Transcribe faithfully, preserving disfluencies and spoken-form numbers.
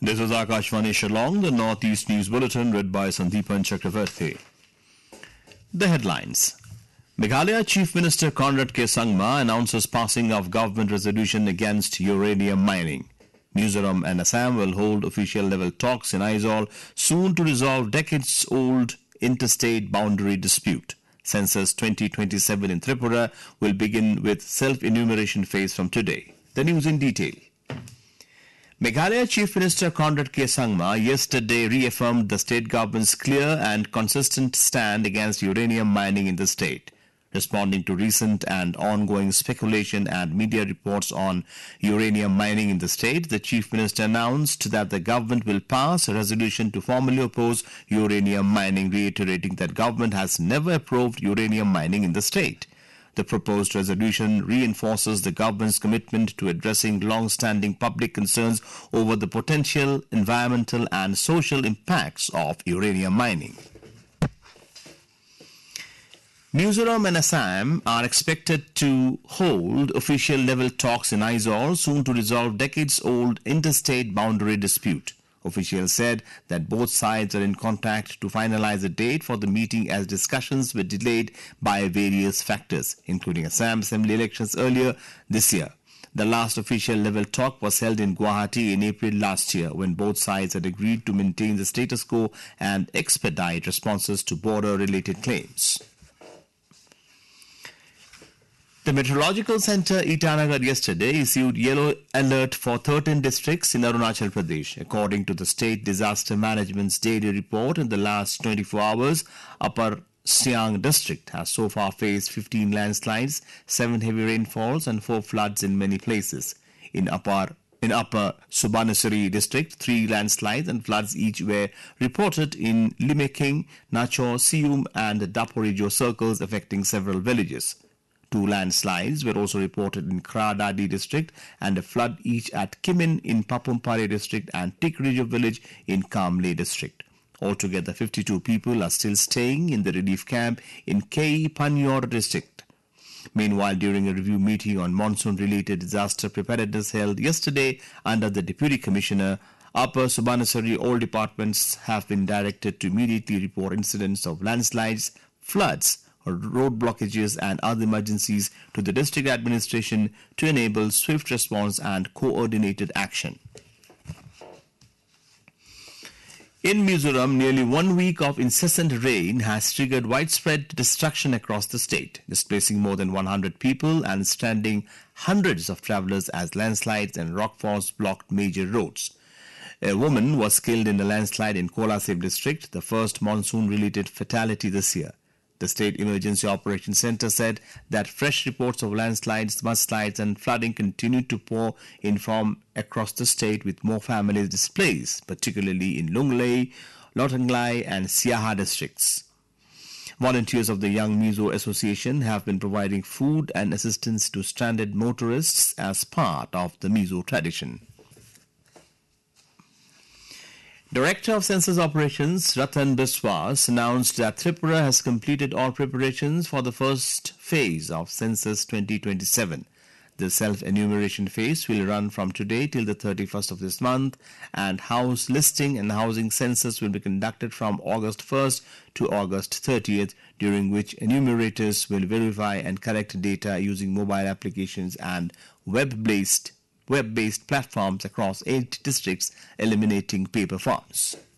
This is Akashvani Shillong, the Northeast News Bulletin read by Sandeepan Chakravarti. The headlines. Meghalaya Chief Minister Conrad K. Sangma announces passing of government resolution against uranium mining. Mizoram and Assam will hold official level talks in Aizawl soon to resolve decades-old interstate boundary dispute. Census twenty twenty-seven in Tripura will begin with self-enumeration phase from today. The news in detail. Meghalaya Chief Minister Conrad K. Sangma yesterday reaffirmed the state government's clear and consistent stand against uranium mining in the state. Responding to recent and ongoing speculation and media reports on uranium mining in the state, the Chief Minister announced that the government will pass a resolution to formally oppose uranium mining, reiterating that government has never approved uranium mining in the state. The proposed resolution reinforces the government's commitment to addressing long-standing public concerns over the potential environmental and social impacts of uranium mining. Mizoram and Assam are expected to hold official level talks in Aizawl soon to resolve decades-old interstate boundary dispute. Officials said that both sides are in contact to finalize a date for the meeting as discussions were delayed by various factors, including Assam Assembly elections earlier this year. The last official level talk was held in Guwahati in April last year, when both sides had agreed to maintain the status quo and expedite responses to border-related claims. The Meteorological Centre Itanagar yesterday issued yellow alert for thirteen districts in Arunachal Pradesh. According to the State Disaster Management's daily report, in the last twenty-four hours, Upper Siang district has so far faced fifteen landslides, seven heavy rainfalls and four floods in many places. In Upper In Upper Subanasiri district, three landslides and floods each were reported in Limeking, Nachor, Sium and Daporijo circles, affecting several villages. Two landslides were also reported in Kradadi district and a flood each at Kimin in Papumpare district and Tikrijo village in Kamle district. Altogether, fifty-two people are still staying in the relief camp in K. Panyor district. Meanwhile, during a review meeting on monsoon-related disaster preparedness held yesterday under the Deputy Commissioner, Upper Subanasari, all departments have been directed to immediately report incidents of landslides, floods, road blockages and other emergencies to the district administration to enable swift response and coordinated action. In Mizoram, nearly one week of incessant rain has triggered widespread destruction across the state, displacing more than one hundred people and stranding hundreds of travelers as landslides and rockfalls blocked major roads. A woman was killed in a landslide in Kolasib district, the first monsoon-related fatality this year. The State Emergency Operations Centre said that fresh reports of landslides, mudslides and flooding continued to pour in from across the state, with more families displaced, particularly in Lunglei, Lotanglai and Siaha districts. Volunteers of the Young Mizo Association have been providing food and assistance to stranded motorists as part of the Mizo tradition. Director of Census Operations Ratan Biswas announced that Tripura has completed all preparations for the first phase of Census twenty twenty-seven. The self-enumeration phase will run from today till the thirty-first of this month, and house listing and housing census will be conducted from August first to August thirtieth, during which enumerators will verify and collect data using mobile applications and web-based web-based platforms across eight districts, eliminating paper forms.